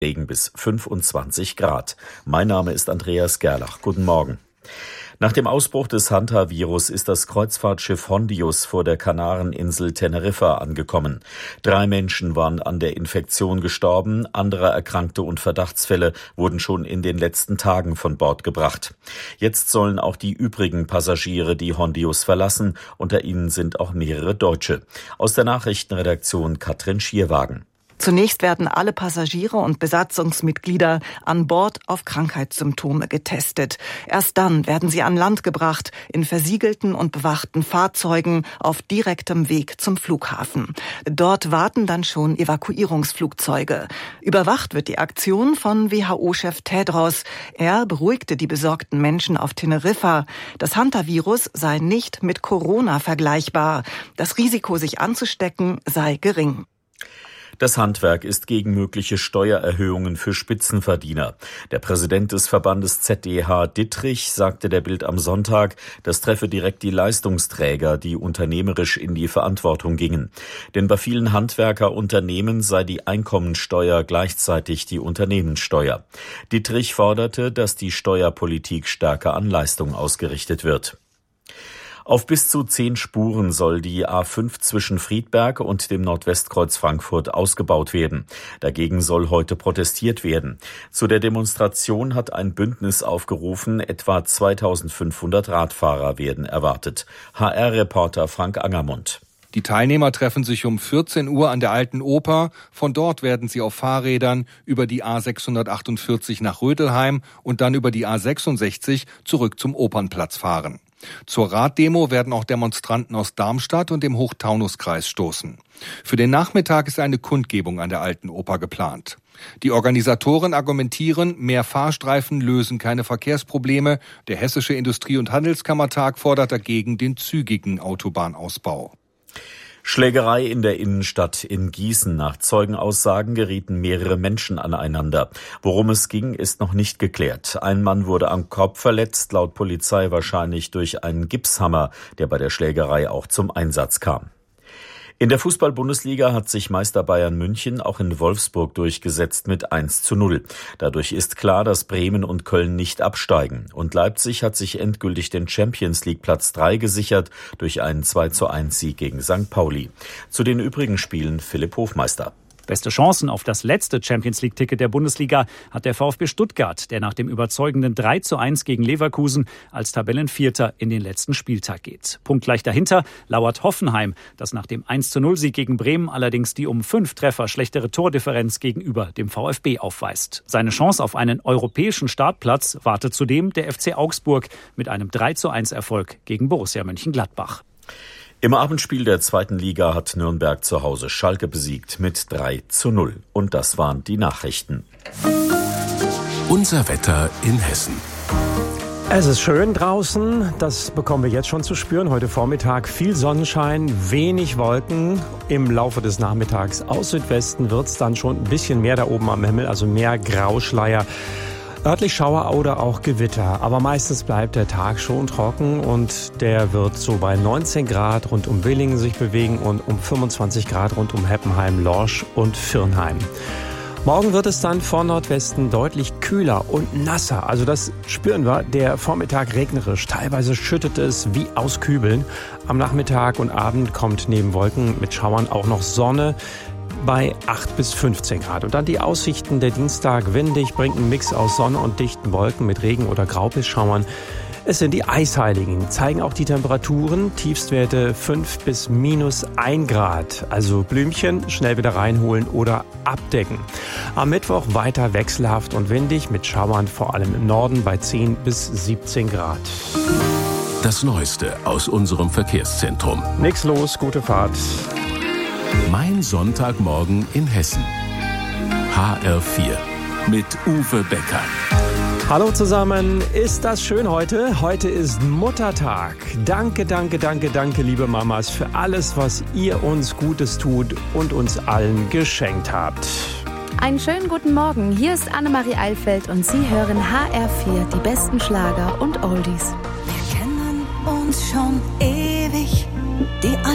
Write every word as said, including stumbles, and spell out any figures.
Regen bis fünfundzwanzig Grad. Mein Name ist Andreas Gerlach. Guten Morgen. Nach dem Ausbruch des Hanta-Virus ist das Kreuzfahrtschiff Hondius vor der Kanareninsel Teneriffa angekommen. Drei Menschen waren an der Infektion gestorben, andere Erkrankte und Verdachtsfälle wurden schon in den letzten Tagen von Bord gebracht. Jetzt sollen auch die übrigen Passagiere die Hondius verlassen, unter ihnen sind auch mehrere Deutsche. Aus der Nachrichtenredaktion Katrin Schierwagen. Zunächst werden alle Passagiere und Besatzungsmitglieder an Bord auf Krankheitssymptome getestet. Erst dann werden sie an Land gebracht, in versiegelten und bewachten Fahrzeugen auf direktem Weg zum Flughafen. Dort warten dann schon Evakuierungsflugzeuge. Überwacht wird die Aktion von W H O-Chef Tedros. Er beruhigte die besorgten Menschen auf Teneriffa. Das Hanta-Virus sei nicht mit Corona vergleichbar. Das Risiko, sich anzustecken, sei gering. Das Handwerk ist gegen mögliche Steuererhöhungen für Spitzenverdiener. Der Präsident des Verbandes Z D H, Dittrich, sagte der Bild am Sonntag, das treffe direkt die Leistungsträger, die unternehmerisch in die Verantwortung gingen. Denn bei vielen Handwerkerunternehmen sei die Einkommensteuer gleichzeitig die Unternehmenssteuer. Dittrich forderte, dass die Steuerpolitik stärker an Leistung ausgerichtet wird. Auf bis zu zehn Spuren soll die A fünf zwischen Friedberg und dem Nordwestkreuz Frankfurt ausgebaut werden. Dagegen soll heute protestiert werden. Zu der Demonstration hat ein Bündnis aufgerufen, etwa zweitausendfünfhundert Radfahrer werden erwartet. H R-Reporter Frank Angermund. Die Teilnehmer treffen sich um vierzehn Uhr an der Alten Oper. Von dort werden sie auf Fahrrädern über die A sechshundertachtundvierzig nach Rödelheim und dann über die A sechsundsechzig zurück zum Opernplatz fahren. Zur Raddemo werden auch Demonstranten aus Darmstadt und dem Hochtaunuskreis stoßen. Für den Nachmittag ist eine Kundgebung an der Alten Oper geplant. Die Organisatoren argumentieren, mehr Fahrstreifen lösen keine Verkehrsprobleme. Der Hessische Industrie- und Handelskammertag fordert dagegen den zügigen Autobahnausbau. Schlägerei in der Innenstadt in Gießen. Nach Zeugenaussagen gerieten mehrere Menschen aneinander. Worum es ging, ist noch nicht geklärt. Ein Mann wurde am Kopf verletzt, laut Polizei wahrscheinlich durch einen Gipshammer, der bei der Schlägerei auch zum Einsatz kam. In der Fußball-Bundesliga hat sich Meister Bayern München auch in Wolfsburg durchgesetzt mit eins zu null. Dadurch ist klar, dass Bremen und Köln nicht absteigen. Und Leipzig hat sich endgültig den Champions League Platz drei gesichert durch einen zwei zu eins Sieg gegen Sankt Pauli. Zu den übrigen Spielen Philipp Hofmeister. Beste Chancen auf das letzte Champions-League-Ticket der Bundesliga hat der VfB Stuttgart, der nach dem überzeugenden drei zu eins gegen Leverkusen als Tabellenvierter in den letzten Spieltag geht. Punktgleich dahinter lauert Hoffenheim, das nach dem eins zu null Sieg gegen Bremen allerdings die um fünf Treffer schlechtere Tordifferenz gegenüber dem VfB aufweist. Seine Chance auf einen europäischen Startplatz wartet zudem der F C Augsburg mit einem drei zu eins Erfolg gegen Borussia Mönchengladbach. Im Abendspiel der zweiten Liga hat Nürnberg zu Hause Schalke besiegt mit drei zu null. Und das waren die Nachrichten. Unser Wetter in Hessen. Es ist schön draußen, das bekommen wir jetzt schon zu spüren. Heute Vormittag viel Sonnenschein, wenig Wolken. Im Laufe des Nachmittags aus Südwesten wird es dann schon ein bisschen mehr da oben am Himmel, also mehr Grauschleier. Örtlich Schauer oder auch Gewitter, aber meistens bleibt der Tag schon trocken und der wird so bei neunzehn Grad rund um Willingen sich bewegen und um fünfundzwanzig Grad rund um Heppenheim, Lorsch und Virnheim. Morgen wird es dann von Nordwesten deutlich kühler und nasser, also das spüren wir. Der Vormittag regnerisch, teilweise schüttet es wie aus Kübeln. Am Nachmittag und Abend kommt neben Wolken mit Schauern auch noch Sonne bei acht bis fünfzehn Grad. Und dann die Aussichten: der Dienstag windig, bringt einen Mix aus Sonne und dichten Wolken mit Regen- oder Graupelschauern. Es sind die Eisheiligen, zeigen auch die Temperaturen, Tiefstwerte fünf bis minus ein Grad. Also Blümchen schnell wieder reinholen oder abdecken. Am Mittwoch weiter wechselhaft und windig mit Schauern, vor allem im Norden bei zehn bis siebzehn Grad. Das Neueste aus unserem Verkehrszentrum. Nix los, gute Fahrt. Mein Sonntagmorgen in Hessen. H R vier mit Uwe Becker. Hallo zusammen, ist das schön heute? Heute ist Muttertag. Danke, danke, danke, danke, liebe Mamas, für alles, was ihr uns Gutes tut und uns allen geschenkt habt. Einen schönen guten Morgen, hier ist Annemarie Eilfeld und Sie hören H R vier, die besten Schlager und Oldies. Wir kennen uns schon ewig, die